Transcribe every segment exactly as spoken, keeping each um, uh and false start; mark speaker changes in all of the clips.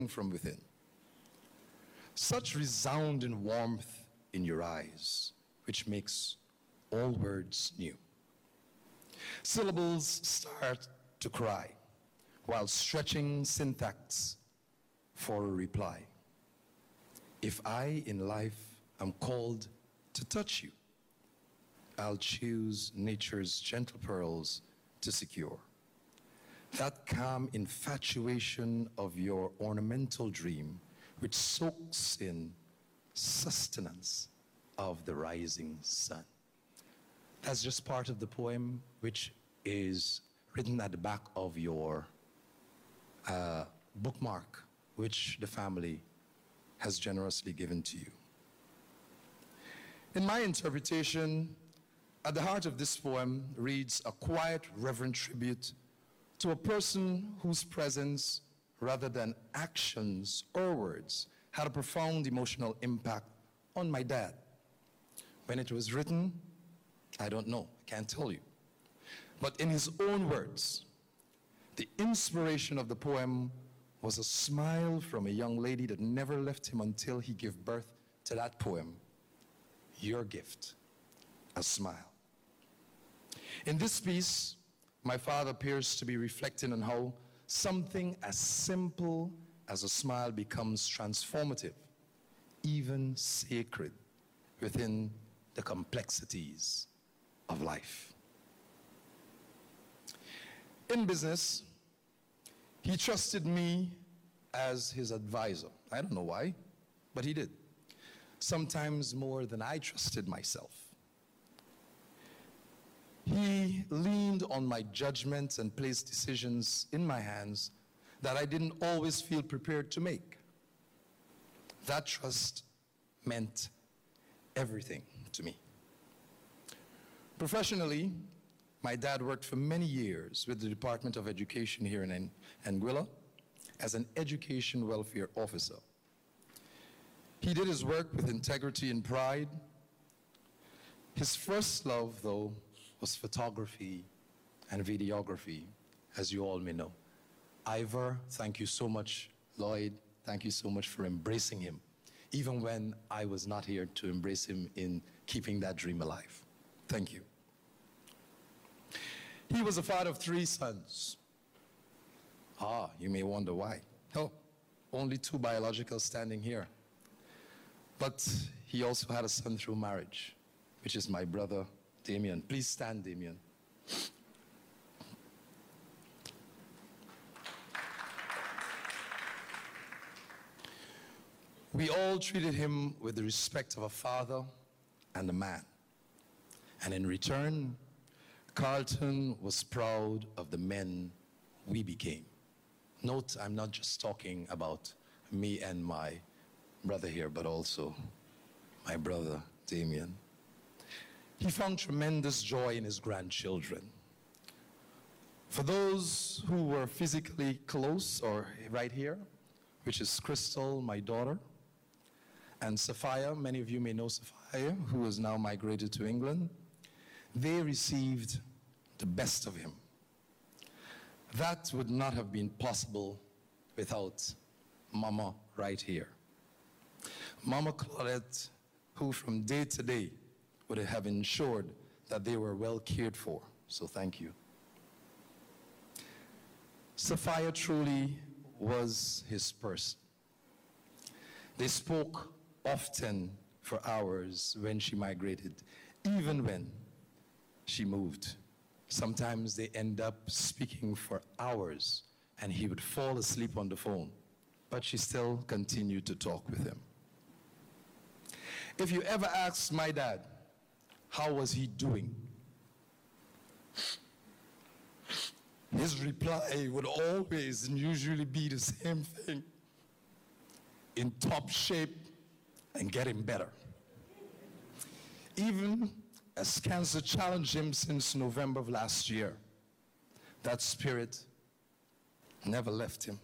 Speaker 1: from within. Such resounding warmth in your eyes, which makes all words new. Syllables start to cry while stretching syntax for a reply. If I in life am called to touch you, I'll choose nature's gentle pearls to secure. That calm infatuation of your ornamental dream, which soaks in sustenance of the rising sun. That's just part of the poem, which is written at the back of your uh, bookmark, which the family has generously given to you. In my interpretation, at the heart of this poem reads a quiet, reverent tribute to a person whose presence, rather than actions or words, had a profound emotional impact on my dad. When it was written, I don't know, I can't tell you. But in his own words, the inspiration of the poem was a smile from a young lady that never left him until he gave birth to that poem, Your Gift, a Smile. In this piece, my father appears to be reflecting on how something as simple as a smile becomes transformative, even sacred, within the complexities of life. In business, he trusted me as his advisor. I don't know why, but he did. Sometimes more than I trusted myself. He leaned on my judgments and placed decisions in my hands that I didn't always feel prepared to make. That trust meant everything to me. Professionally, my dad worked for many years with the Department of Education here in Anguilla as an education welfare officer. He did his work with integrity and pride. His first love, though, was photography and videography, as you all may know. Ivor, thank you so much. Lloyd, thank you so much for embracing him, even when I was not here to embrace him in keeping that dream alive. Thank you. He was a father of three sons. Ah, you may wonder why. Oh, only two biological standing here. But he also had a son through marriage, which is my brother, Damien. Please stand, Damien. We all treated him with the respect of a father and a man. And in return, Carlton was proud of the men we became. Note, I'm not just talking about me and my brother here, but also my brother, Damien. He found tremendous joy in his grandchildren. For those who were physically close, or right here, which is Crystal, my daughter, and Sophia, many of you may know Sophia, who has now migrated to England, they received the best of him. That would not have been possible without Mama right here. Mama Claudette, who from day to day would have ensured that they were well cared for. So thank you. Sophia truly was his person. They spoke often for hours when she migrated, even when she moved. Sometimes they end up speaking for hours and he would fall asleep on the phone, but she still continued to talk with him. If you ever asked my dad, how was he doing? His reply would always and usually be the same thing: in top shape and getting better. Even as cancer challenged him since November of last year, that spirit never left him.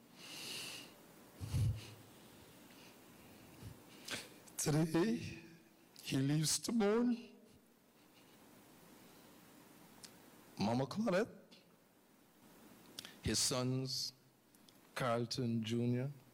Speaker 1: Today, he leaves to mourn Mama Claudette, his sons, Carlton Junior